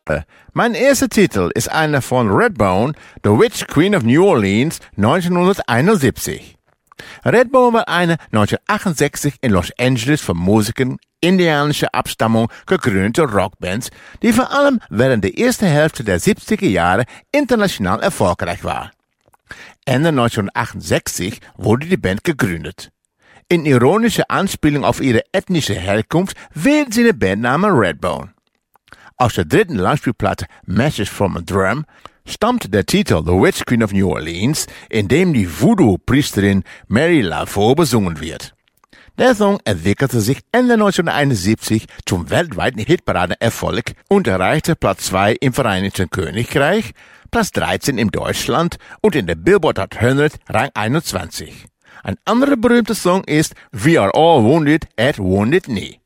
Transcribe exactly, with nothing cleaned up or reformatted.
Mein erster Titel ist einer von Redbone, The Witch Queen of New Orleans, neunzehnhunderteinundsiebzig. Redbone war eine neunzehnhundertachtundsechzig in Los Angeles von Musikern indianischer Abstammung gegründete Rockband, die vor allem während der ersten Hälfte der siebziger Jahre international erfolgreich war. Ende neunzehnhundertachtundsechzig wurde die Band gegründet. In ironischer Anspielung auf ihre ethnische Herkunft wählten sie den Bandnamen Redbone. Aus der dritten Langspielplatte Message from a Drum stammt der Titel The Witch Queen of New Orleans, in dem die Voodoo-Priesterin Mary Laveau besungen wird. Der Song entwickelte sich Ende neunzehnhunderteinundsiebzig zum weltweiten Hitparadenerfolg und erreichte Platz zwei im Vereinigten Königreich, Platz dreizehn in Deutschland und in der Billboard Hot hundert Rang einundzwanzig. Ein anderer berühmter Song ist We Are All Wounded at Wounded Knee.